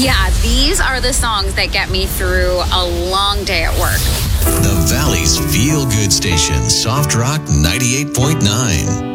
Yeah, these are the songs that get me through a long day at work. The Valley's feel-good station, Soft Rock 98.9.